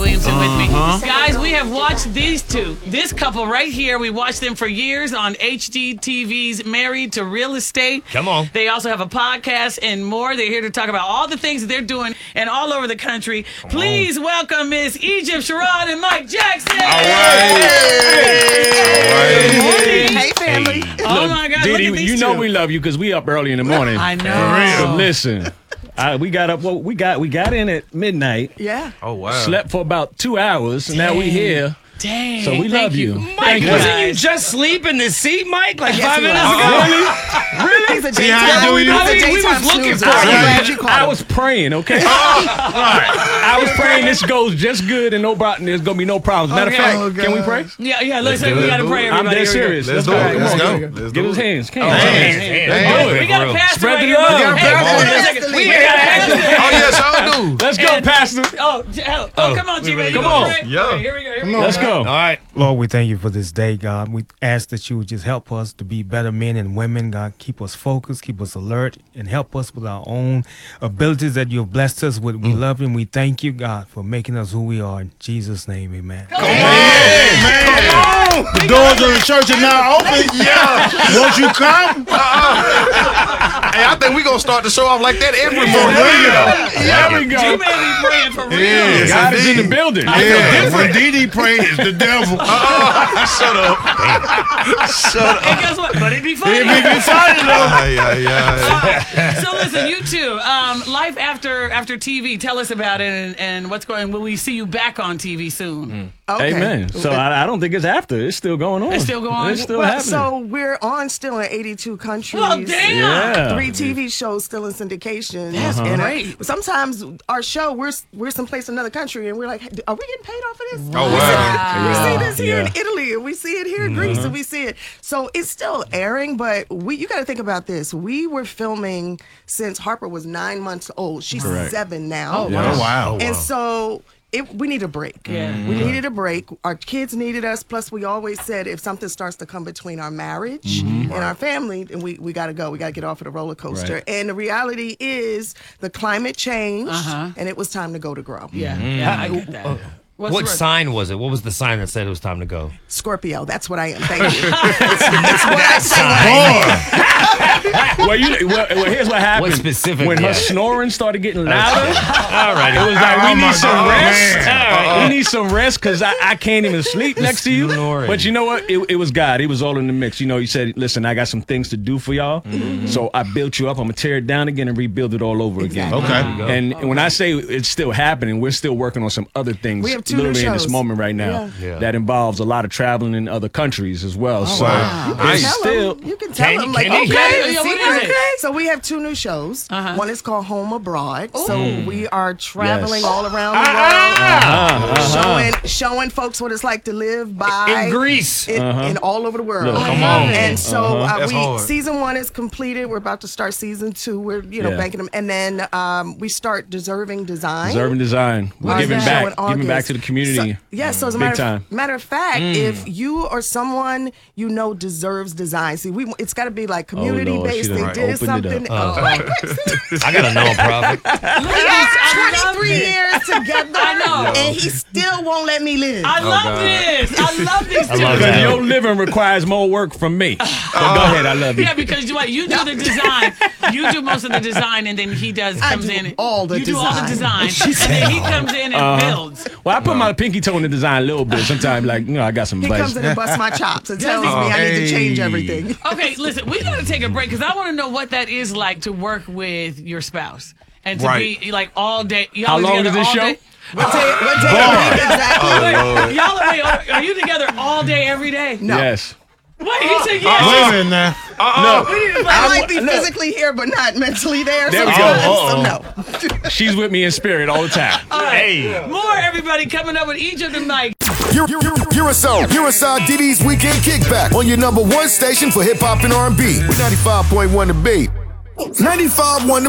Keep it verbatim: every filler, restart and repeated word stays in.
Williamson uh-huh. with me. Guys, we have watched these two. This couple right here, we watched them for years on H G T V's Married to Real Estate. Come on. They also have a podcast and more. They're here to talk about all the things that they're doing and all over the country. Come Please on. welcome Miss Egypt Sherrod and Mike Jackson. All right. Hey, all right. hey family. Hey. Oh Look, my God, Didi, look at these you know two. we love you because we up early in the morning. I know. So listen. I, we got up. Well, we got we got in at midnight. Yeah. Oh wow. Slept for about two hours. And now we here. Dang. So we Thank love you. you. Mike, you wasn't guys. you just sleep in the seat, Mike, like Yes, five he minutes was. ago? Really? He's a See how I do you? daytime. I mean, we daytime was looking snoozer. for I'm you. glad you called I him. was praying, okay? I was praying this goes just good and no problem. There's gonna be no problems. Matter Okay. of fact, Oh, can we God. pray? Yeah, yeah. Listen, do we it. got to pray. I'm Everybody. dead Here we go. serious. Let's Let's do go. it. Come Let's on. go. Let's Give do us it. hands. Come Oh, on. hands, Let's hands. do Hey, it. we got a pastor Spread right the here. love. Hey, We got a hold on a pastor. second. We We got got a a pastor. Oh yes, I do. Let's go, Pastor. Oh, oh, oh, come on, G-Man. Come You on. gonna pray? Yeah. Okay, here we go. Here we go. Let's go. All right. Lord, we thank you for this day, God. We ask that you would just help us to be better men and women, God. Keep us focused, keep us alert, and help us with our own abilities that you have blessed us with. We love you and we thank you, God, for making us who we are. In Jesus' name, amen. Hey, man. The doors of the church are now open. Yeah. Won't you come? Hey, I think we gonna start the show off like that every morning. There we go. G-Man be praying for real. Yes, God is in indeed. the building. Yeah, when Didi prays, it's the devil. Shut up. Shut up. And guess what? But it'd be funny. It be funny though. Ay, ay, ay. So listen, you two, um, life after after T V. Tell us about it and, and what's going. Will we see you back on T V soon? Okay. Amen. So I, I don't think it's after. It's still going on. It's still going on? It's still Well, happening. so we're on still in eighty-two countries. Well, damn. yeah. Three T V shows still in syndication. That's And, uh, great. sometimes our show, we're we're someplace in another country, and we're like, "Are we getting paid off of this?" Oh, wow. We Yeah. see this here in Yeah. Italy, and we see it here in Greece, and we see it. So it's still airing, but we you got to think about this. We were filming since Harper was nine months old. She's Correct. seven now. Oh, Yeah. Oh, wow. And so it, we need a break. Yeah. We needed a break. Our kids needed us. Plus, we always said if something starts to come between our marriage and our family, and we, we got to go. We got to get off of the roller coaster. Right. And the reality is the climate changed, Uh-huh. and it was time to go to grow. Yeah, yeah, I get that. What's What the rest? sign was it? What was the sign that said it was time to go? Scorpio. That's what I am. Thank you. It's, it's what I say. When I say it. well, you, well, well, here's what happened. What specific, When yeah. her snoring started getting louder, All right. it was like, we Oh, my need some God, rest. man. We need some rest because I, I can't even sleep next to you. Snoring. But you know what? It, it was God. He was all in the mix. You know, he said, listen, I got some things to do for y'all. So I built you up. I'm going to tear it down again and rebuild it all over again. Exactly. Okay. And when I say it's still happening, we're still working on some other things We have two new literally in this shows. moment right now Yeah. Yeah. that involves a lot of traveling in other countries as well. so wow. You can it's tell still them. You can tell Can you- them. Like, can you? okay, Yeah, yeah, see, what is it? okay. So we have two new shows. Uh-huh. One is called Home Abroad. So we are traveling Yes. all around the world, showing showing folks what it's like to live by In Greece. in, in all over the world. Look, come on. And so uh, That's we hard. season one is completed. We're about to start season two. We're you know Yeah. banking them, and then um, we start Deserving Design. Deserving Design. We're Our giving show back, in giving back August. to the community. So, yeah, so as a Big matter, time. matter of fact, if you or someone you know deserves design, see, we it's got to be like community Lord, based. she They done did opened it something. up. Oh, I got a nonprofit. twenty-three years together. I know. and he still won't let me live. I love God. this. I love these two. love Because that. your living requires more work from me. So go ahead, I love you. Yeah, because you what you do the design, you do most of the design, and then he does I comes do in. all the you do all the design. design, and then he comes in and builds. Well, I put my pinky toe in the design a little bit. Sometimes, like, you know, I got some He advice. comes in and busts my chops and tells me Oh, I need to change hey. everything. Okay, listen, we gotta take a break because I want to know what that is like to work with your spouse and to Right. be like all day. Y'all How be long together is this all show? day? What day, what day of the week exactly? Wait, y'all wait, are, are you together all day every day? No. Yes. Wait, he said Wait a yes. minute now. No, I might be look. physically here, but not mentally there. There we go. sometimes, So no. she's with me in spirit all the time. All right, more everybody coming up with Egypt and Mike. You, you, you, Curacao, Curacao Diddy's Weekend Kickback on your number one station for hip hop and R and B with ninety-five point one The Beat. ninety-five point one